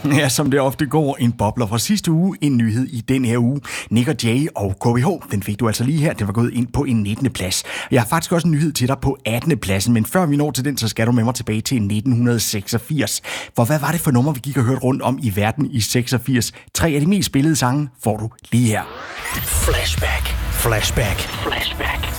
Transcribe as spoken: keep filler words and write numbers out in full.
Ja, som det ofte går, en bobler fra sidste uge, en nyhed i den her uge. Nick og Jay og K V H, den fik du altså lige her, den var gået ind på en nittende plads. Jeg har faktisk også en nyhed til dig på attende pladsen, men før vi når til den, så skal du med mig tilbage til nitten seksogfirs. For hvad var det for nummer, vi gik og hørte rundt om i verden i seksogfirs? Tre af de mest spillede sange får du lige her. Flashback, flashback, flashback.